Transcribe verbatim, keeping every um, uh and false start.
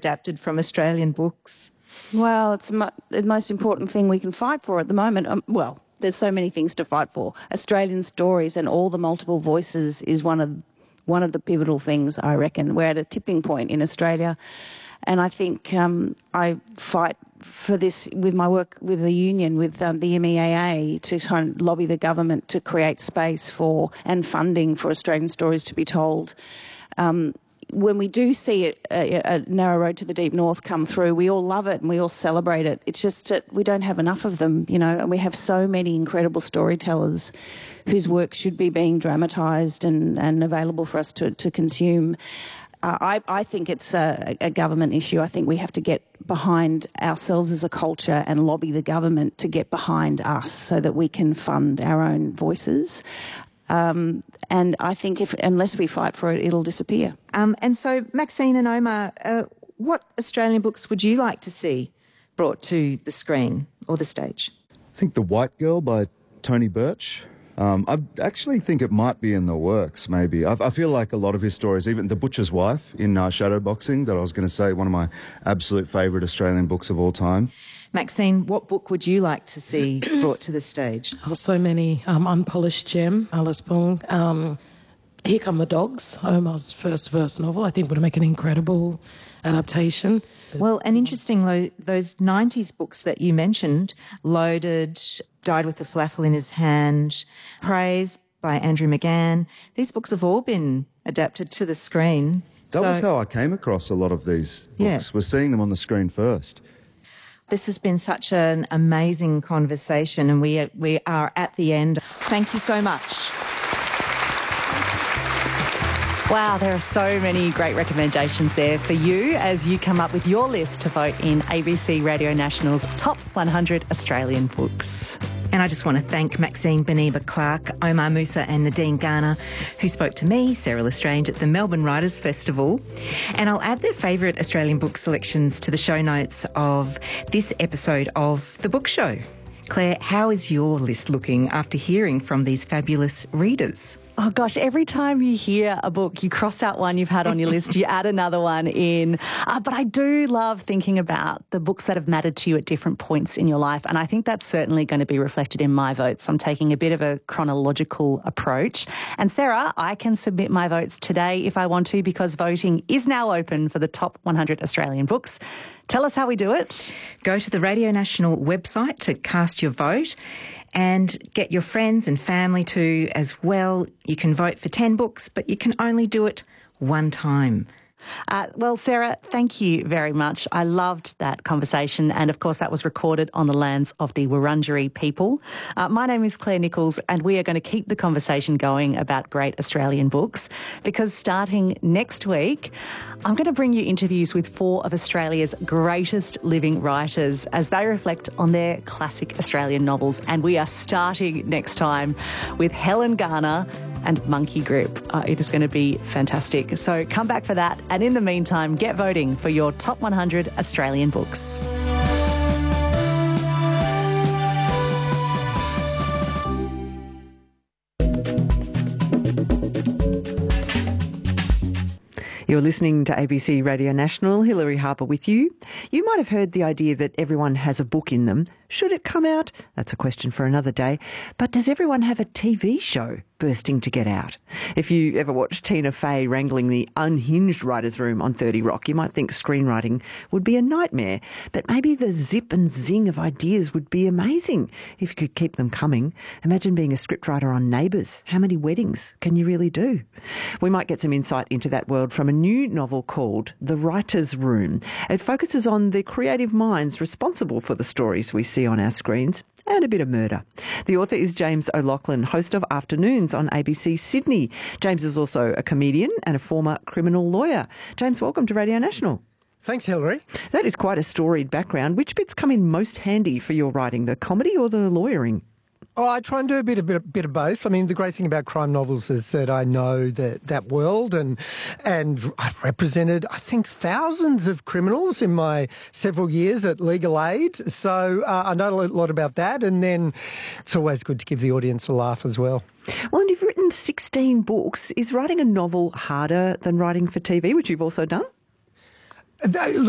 adapted from Australian books? Well, it's mo- the most important thing we can fight for at the moment. Um, well, there's so many things to fight for. Australian stories and all the multiple voices is one of one of the pivotal things, I reckon. We're at a tipping point in Australia, and I think um, I fight for this with my work with the union, with um, the M E A A, to try and lobby the government to create space for and funding for Australian stories to be told. Um, when we do see it, a, a Narrow Road to the Deep North come through, we all love it and we all celebrate it. It's just that we don't have enough of them, you know, and we have so many incredible storytellers whose work should be being dramatised and, and available for us to, to consume. Uh, I, I think it's a, a government issue. I think we have to get behind ourselves as a culture and lobby the government to get behind us so that we can fund our own voices. Um, and I think if unless we fight for it, it'll disappear. Um, and so, Maxine and Omar, uh, what Australian books would you like to see brought to the screen or the stage? I think The White Girl by Tony Birch. Um, I actually think it might be in the works, maybe. I, I feel like a lot of his stories, even The Butcher's Wife in uh, Shadowboxing, that I was going to say, one of my absolute favourite Australian books of all time. Maxine, what book would you like to see brought to the stage? Oh, so many. Um, Unpolished Gem, Alice Pong. Um, Here Come the Dogs, Omar's first verse novel, I think would make an incredible adaptation. Well, and interestingly, those nineties books that you mentioned, Loaded, Died with a Falafel in His Hand, Praise by Andrew McGann, these books have all been adapted to the screen. That so, was how I came across a lot of these books, yeah. was seeing them on the screen first. This has been such an amazing conversation, and we are, we are at the end. Thank you so much. Wow, there are so many great recommendations there for you as you come up with your list to vote in A B C Radio National's Top one hundred Australian Books. And I just want to thank Maxine Beniba-Clark, Omar Musa and Nadine Garner, who spoke to me, Sarah Lestrange, at the Melbourne Writers' Festival. And I'll add their favourite Australian book selections to the show notes of this episode of The Book Show. Claire, how is your list looking after hearing from these fabulous readers? Oh gosh, every time you hear a book, you cross out one you've had on your list, you add another one in. Uh, but I do love thinking about the books that have mattered to you at different points in your life. And I think that's certainly going to be reflected in my votes. I'm taking a bit of a chronological approach. And Sarah, I can submit my votes today if I want to, because voting is now open for the top one hundred Australian books. Tell us how we do it. Go to the Radio National website to cast your vote and get your friends and family to as well. You can vote for ten books, but you can only do it one time. Uh, well, Sarah, thank you very much. I loved that conversation. And, of course, that was recorded on the lands of the Wurundjeri people. Uh, my name is Claire Nichols, and we are going to keep the conversation going about great Australian books, because starting next week, I'm going to bring you interviews with four of Australia's greatest living writers as they reflect on their classic Australian novels. And we are starting next time with Helen Garner and Monkey Grip. Uh, it is going to be fantastic. So come back for that. And in the meantime, get voting for your top one hundred Australian books. You're listening to A B C Radio National. Hilary Harper with you. You might have heard the idea that everyone has a book in them. Should it come out? That's a question for another day. But does everyone have a T V show bursting to get out? If you ever watched Tina Fey wrangling the unhinged writer's room on thirty Rock, you might think screenwriting would be a nightmare. But maybe the zip and zing of ideas would be amazing if you could keep them coming. Imagine being a scriptwriter on Neighbours. How many weddings can you really do? We might get some insight into that world from a new novel called The Writer's Room. It focuses on the creative minds responsible for the stories we see on our screens, and a bit of murder. The author is James O'Loughlin, host of Afternoons on A B C Sydney. James is also a comedian and a former criminal lawyer. James, welcome to Radio National. Thanks, Hilary. That is quite a storied background. Which bits come in most handy for your writing, the comedy or the lawyering? Oh, I try and do a bit, a bit, bit of both. I mean, the great thing about crime novels is that I know that, that world, and and I've represented, I think, thousands of criminals in my several years at Legal Aid. So uh, I know a lot about that, and then it's always good to give the audience a laugh as well. Well, and you've written sixteen books. Is writing a novel harder than writing for T V, which you've also done? They,